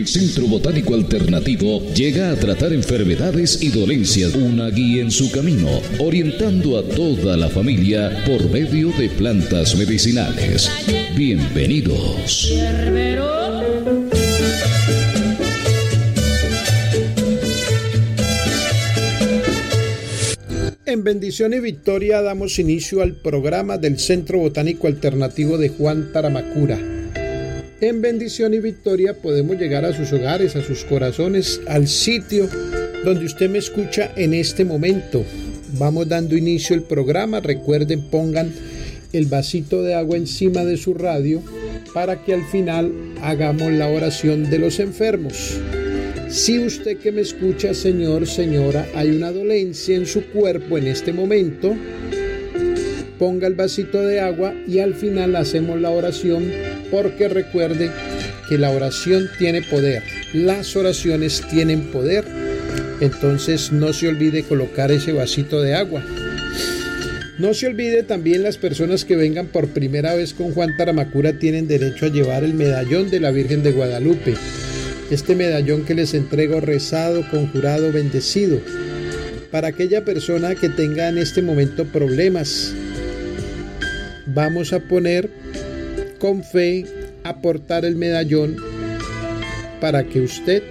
Centro Botánico Alternativo llega a tratar enfermedades y dolencias, una guía en su camino, orientando a toda la familia por medio de plantas medicinales. Bienvenidos. En bendición y victoria damos inicio al programa del Centro Botánico Alternativo de Juan Taramacura. En bendición y victoria podemos llegar a sus hogares, a sus corazones, al sitio donde usted me escucha en este momento. Vamos dando inicio al programa. Recuerden, pongan el vasito de agua encima de su radio para que al final hagamos la oración de los enfermos. Si usted que me escucha, señor, señora, hay una dolencia en su cuerpo en este momento, ponga el vasito de agua y al final hacemos la oración, porque recuerde que la oración tiene poder, las oraciones tienen poder. Entonces no se olvide colocar ese vasito de agua. No se olvide también, las personas que vengan por primera vez con Juan Taramacura tienen derecho a llevar el medallón de la Virgen de Guadalupe. Este medallón que les entrego rezado, conjurado, bendecido, para aquella persona que tenga en este momento problemas. Vamos a poner con fe, aportar el medallón para que usted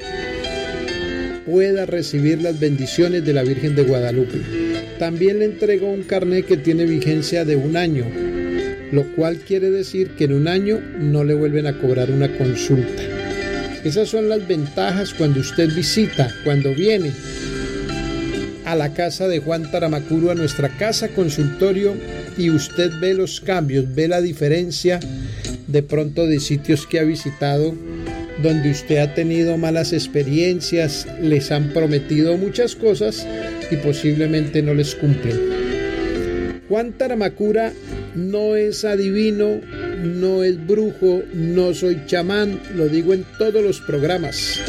pueda recibir las bendiciones de la Virgen de Guadalupe. También le entrego un carnet que tiene vigencia de 1 año, lo cual quiere decir que en 1 año no le vuelven a cobrar una consulta. Esas son las ventajas cuando usted visita, cuando viene a la casa de Juan Taramacura, a nuestra casa consultorio, y usted ve los cambios, ve la diferencia de pronto de sitios que ha visitado, donde usted ha tenido malas experiencias, les han prometido muchas cosas y posiblemente no les cumplen. Juan Taramacura no es adivino, no es brujo, no soy chamán, lo digo en todos los programas.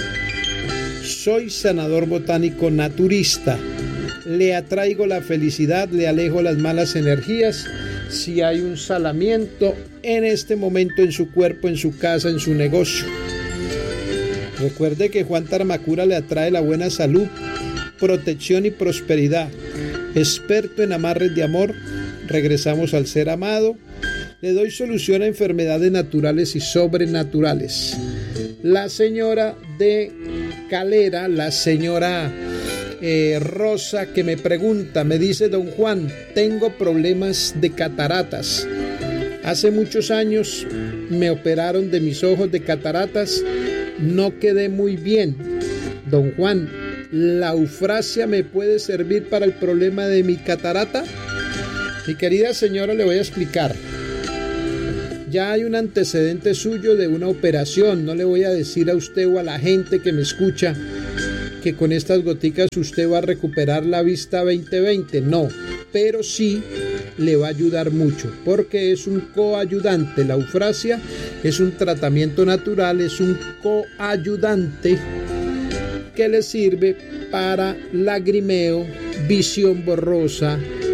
Soy sanador botánico naturista. Le atraigo la felicidad, le alejo las malas energías. Si hay un salamiento en este momento en su cuerpo, en su casa, en su negocio. Recuerde que Juan Taramacura le atrae la buena salud, protección y prosperidad. Experto en amarres de amor, regresamos al ser amado. Le doy solución a enfermedades naturales y sobrenaturales. La señora de Calera, la señora Rosa, que me pregunta, me dice: don Juan, tengo problemas de cataratas. Hace muchos años me operaron de mis ojos de cataratas, no quedé muy bien. Don Juan, ¿la eufrasia me puede servir para el problema de mi catarata? Mi querida señora, le voy a explicar. Ya hay un antecedente suyo de una operación. No le voy a decir a usted o a la gente que me escucha que con estas goticas usted va a recuperar la vista 20/20. No, pero sí le va a ayudar mucho, porque es un coayudante. La eufrasia es un tratamiento natural, es un coayudante que le sirve para lagrimeo, visión borrosa,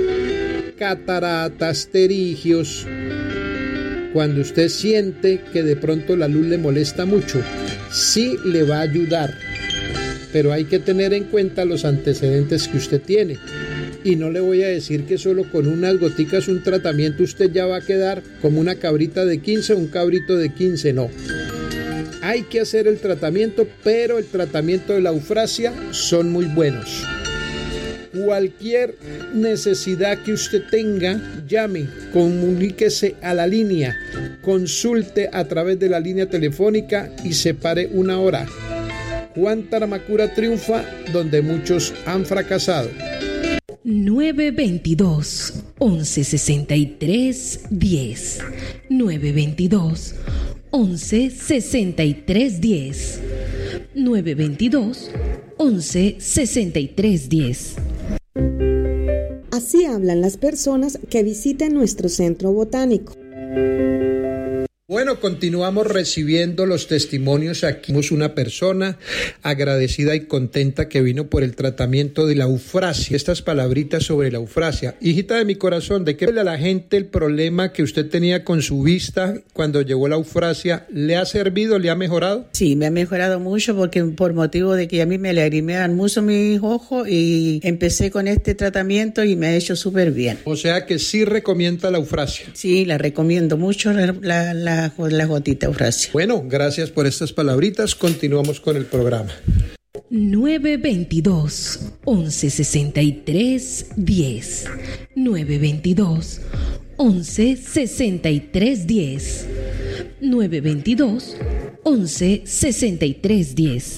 cataratas, pterigios. Cuando usted siente que de pronto la luz le molesta mucho, sí le va a ayudar, pero hay que tener en cuenta los antecedentes que usted tiene. Y no le voy a decir que solo con unas goticas, un tratamiento, usted ya va a quedar como una cabrita de 15 o un cabrito de 15, no. Hay que hacer el tratamiento, pero el tratamiento de la eufrasia son muy buenos. Cualquier necesidad que usted tenga, llame, comuníquese a la línea, consulte a través de la línea telefónica y separe 1 hora. Juan Taramacura triunfa donde muchos han fracasado. 922-1163-10. 922-1163-10. 922-1163-10. Así hablan las personas que visiten nuestro centro botánico. Bueno, continuamos recibiendo los testimonios. Aquí tenemos una persona agradecida y contenta que vino por el tratamiento de la eufrasia. Estas palabritas sobre la eufrasia. Hijita de mi corazón, ¿de qué habla la gente el problema que usted tenía con su vista cuando llegó la eufrasia? ¿Le ha servido? ¿Le ha mejorado? Sí, me ha mejorado mucho porque por motivo de que a mí me lagrimean mucho mis ojos y empecé con este tratamiento y me ha hecho súper bien. O sea que sí recomienda la eufrasia. Sí, la recomiendo mucho, la gotita eufrasia. Bueno, gracias por estas palabritas. Continuamos con el programa. 922 1163 10 922 1163 10 922 1163 10.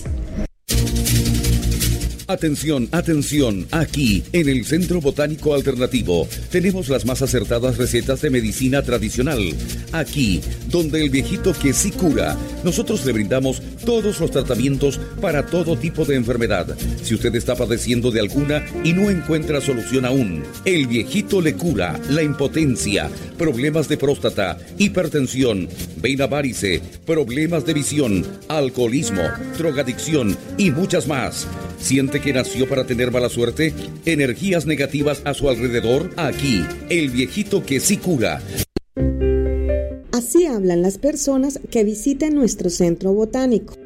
Atención, atención, aquí en el Centro Botánico Alternativo tenemos las más acertadas recetas de medicina tradicional. Aquí, donde el viejito que sí cura, nosotros le brindamos todos los tratamientos para todo tipo de enfermedad. Si usted está padeciendo de alguna y no encuentra solución aún, el viejito le cura la impotencia, problemas de próstata, hipertensión, vena varice, problemas de visión, alcoholismo, drogadicción y muchas más. ¿Siente que nació para tener mala suerte? ¿Energías negativas a su alrededor? Aquí, el viejito que sí cura. Así hablan las personas que visiten nuestro centro botánico.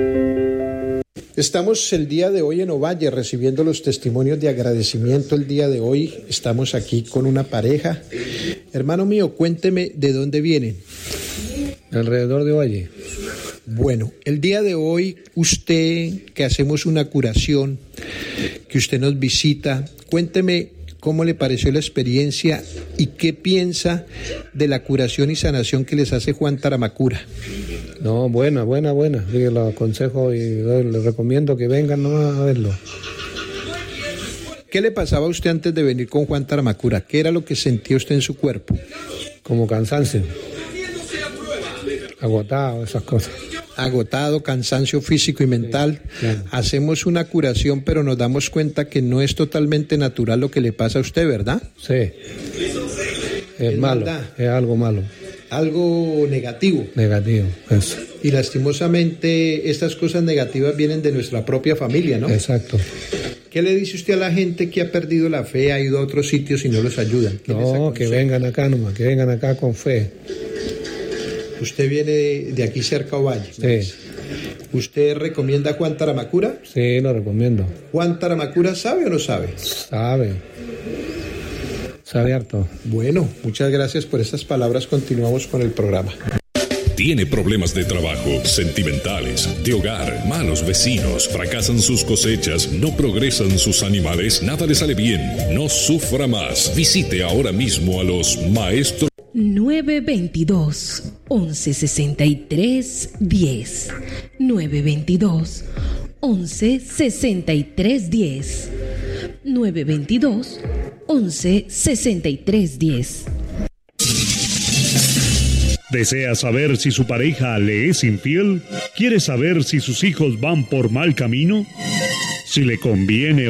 Estamos el día de hoy en Ovalle recibiendo los testimonios de agradecimiento. El día de hoy estamos aquí con una pareja. Hermano mío, cuénteme de dónde vienen. Alrededor de Ovalle. Bueno, el día de hoy usted, que hacemos una curación, que usted nos visita, cuénteme cómo le pareció la experiencia y qué piensa de la curación y sanación que les hace Juan Taramacura. No, buena. Sí, lo aconsejo y les recomiendo que vengan nomás a verlo. ¿Qué le pasaba a usted antes de venir con Juan Taramacura? ¿Qué era lo que sentía usted en su cuerpo? Como cansancio. Agotado, esas cosas. Agotado, cansancio físico y mental. Sí, claro. Hacemos una curación, pero nos damos cuenta que no es totalmente natural lo que le pasa a usted, ¿verdad? Sí. Es malo, verdad. es algo malo. Algo negativo. Negativo, eso. Y lastimosamente estas cosas negativas vienen de nuestra propia familia, ¿no? Exacto. ¿Qué le dice usted a la gente que ha perdido la fe, ha ido a otros sitios y no los ayudan? No, que vengan acá nomás, que vengan acá con fe. Usted viene de aquí cerca a Ovalle. Sí. ¿Usted recomienda a Juan Taramacura? Sí, lo recomiendo. ¿Juan Taramacura sabe o no sabe? Sabe harto. Bueno, muchas gracias por estas palabras. Continuamos con el programa. Tiene problemas de trabajo, sentimentales, de hogar, malos vecinos, fracasan sus cosechas, no progresan sus animales, nada le sale bien, no sufra más. Visite ahora mismo a los maestros. 922 1163 10 922 1163 10 922 1163 10. ¿Desea saber si su pareja le es infiel? ¿Quiere saber si sus hijos van por mal camino? Si le conviene